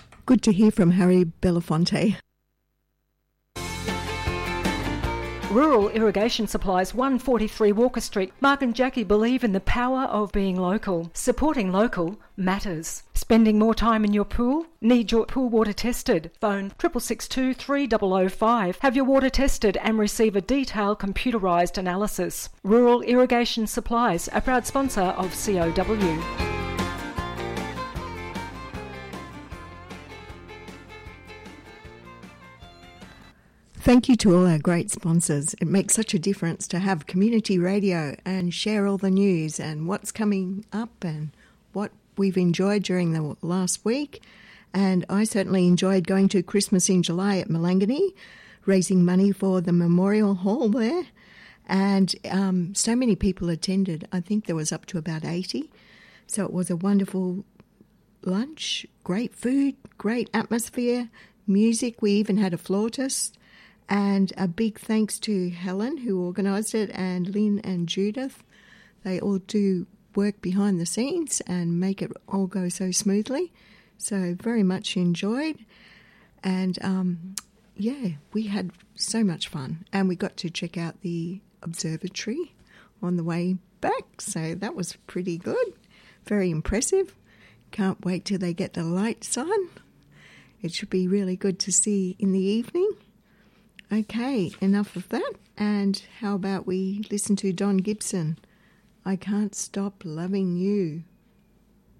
Good to hear from Harry Belafonte. Rural Irrigation Supplies, 143 Walker Street. Mark and Jackie believe in the power of being local. Supporting local matters. Spending more time in your pool? Need your pool water tested? Phone 6662 3005. Have your water tested and receive a detailed computerised analysis. Rural Irrigation Supplies, a proud sponsor of COW. Thank you to all our great sponsors. It makes such a difference to have community radio and share all the news and what's coming up and what we've enjoyed during the last week. And I certainly enjoyed going to Christmas in July at Malangani, raising money for the Memorial Hall there. And so many people attended. I think there was up to about 80. So it was a wonderful lunch, great food, great atmosphere, music. We even had a flautist. And a big thanks to Helen, who organised it, and Lynn and Judith. They all do work behind the scenes and make it all go so smoothly. So very much enjoyed. And, we had so much fun. And we got to check out the observatory on the way back. So that was pretty good. Very impressive. Can't wait till they get the lights on. It should be really good to see in the evening. Okay, enough of that. And how about we listen to Don Gibson? I Can't Stop Loving You.